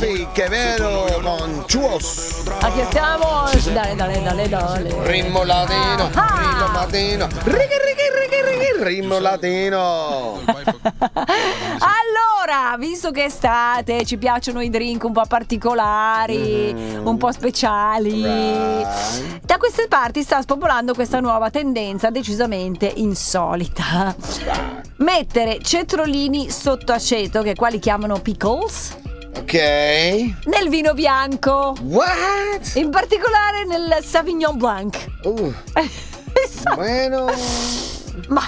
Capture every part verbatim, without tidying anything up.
Traffic, è vero, con Chuos. Aquí stiamo. Dale, dale, dale, dale. Ritmo latino, Ah. ritmo latino. Righi, righi, righi, righi, ritmo latino. Allora, visto che è estate, ci piacciono i drink un po' particolari, Mm. un po' speciali. Right. Da queste parti sta spopolando questa nuova tendenza decisamente insolita. Mettere cetriolini sotto aceto, che qua li chiamano pickles, Ok. nel vino bianco, What? in particolare nel Sauvignon Blanc. Uh, Esatto. bueno. Ma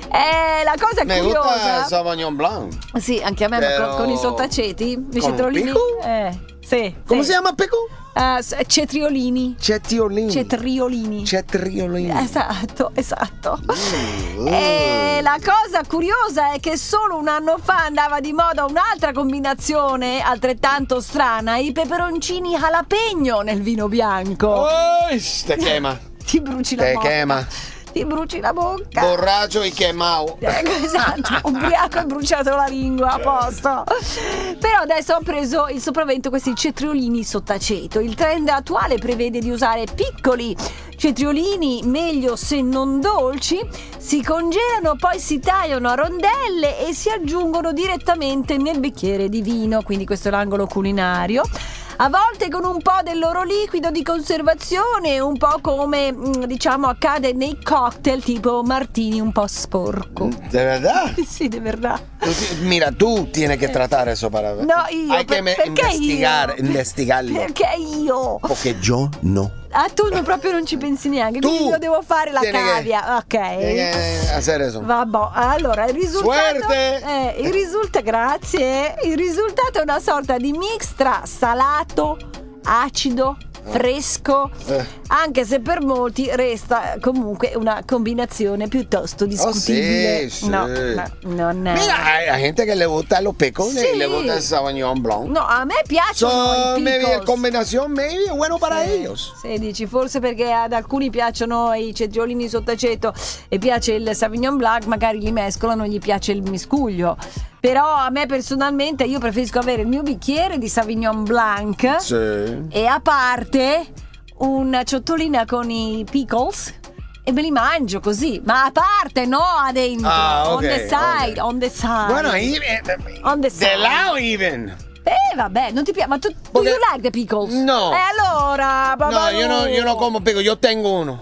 eh, la cosa Me gusta curiosa. il Sauvignon Blanc. Sì, anche a me, ma Però- con, con i sottaceti, i Con cetriolini. pickle? Eh, sì. Come sì. si chiama Pico? Eh, s- cetriolini. Cetriolini. Cetriolini. Cetriolini. Esatto, esatto. Mm. E la cosa curiosa è che solo un anno fa andava di moda un'altra combinazione altrettanto strana, i peperoncini jalapeno nel vino bianco. Oh, te quema. Ti bruci la Te bocca. quema. Ti bruci la bocca. Borracho y quemao. Ecco, esatto, ubriaco e bruciato la lingua, a posto. Però adesso ho preso il sopravvento questi cetriolini sott'aceto. Il trend attuale prevede di usare piccoli cetriolini, meglio se non dolci, si congelano, poi si tagliano a rondelle e si aggiungono direttamente nel bicchiere di vino, quindi questo è l'angolo culinario. A volte con un po' del loro liquido di conservazione, un po' come mm, diciamo accade nei cocktail tipo martini un po' sporco. ¿De verdad? Sì, di verità. Tú ti- mira, tú tienes que tratar eso para ver. No, io. Hay que per- me- perché investigar, io? investigarlo. Perché io? Porque yo no. Ah, tu non- proprio non ci pensi neanche. Tu Quindi io devo fare la tieni che- cavia. Ok. Hay que hacer eso. Vabbè, allora il risultato. Suerte! Eh, il risultato, grazie. Il risultato è una sorta di mix tra salato, acido, fresco, Eh. anche se per molti resta comunque una combinazione piuttosto discutibile. Oh, sì, sì. No, no, non è. Mira, hay, hay gente que le gusta los picos Sí. y le gusta el Sauvignon Blanc. No, a me piacciono So, i maybe pickles. combinación, maybe es bueno para ellos. Sì, dici, forse perché ad alcuni piacciono i cetriolini sott'aceto e piace il Sauvignon Blanc, magari li mescolano e gli piace il miscuglio. Però a me personalmente io preferisco avere il mio bicchiere di Sauvignon Blanc Sí. e a parte una ciotolina con i pickles e me li mangio così, ma a parte, no a dentro. Ah, ok, On the side, ok. on the side. Bueno, ahí, eh, On the de side. lado even. Eh vabbè, non ti piace, ma tu do Porque- you like the pickles? No. E allora, No, yo no, yo no como pico, yo tengo uno.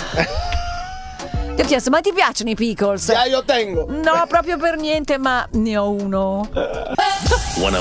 Ti ho chiesto, ma ti piacciono i pickles? Ya yo tengo. No, proprio per niente, ma ne ho uno.